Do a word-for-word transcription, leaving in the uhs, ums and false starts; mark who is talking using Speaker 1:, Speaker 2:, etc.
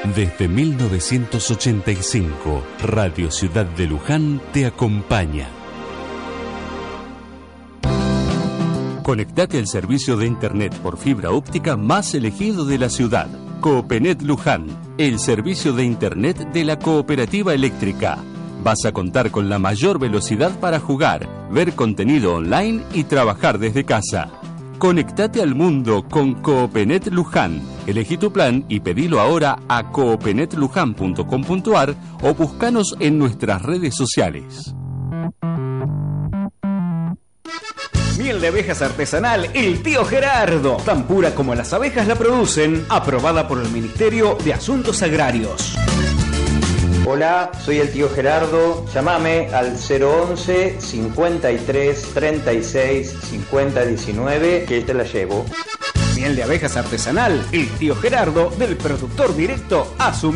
Speaker 1: Desde mil novecientos ochenta y cinco, Radio Ciudad de Luján te acompaña. Conectate al servicio de Internet por fibra óptica más elegido de la ciudad. Coopenet Luján, el servicio de Internet de la Cooperativa Eléctrica. Vas a contar con la mayor velocidad para jugar, ver contenido online y trabajar desde casa. Conectate al mundo con Coopenet Luján. Elegí tu plan y pedilo ahora a coopenet luján punto com punto ar o búscanos en nuestras redes sociales.
Speaker 2: Miel de abejas artesanal El Tío Gerardo, tan pura como las abejas la producen, aprobada por el Ministerio de Asuntos Agrarios.
Speaker 3: Hola, soy el Tío Gerardo, llámame al cero once, cincuenta y tres, treinta y seis, cincuenta diecinueve que te la llevo.
Speaker 2: Miel de abejas artesanal El Tío Gerardo, del productor directo a su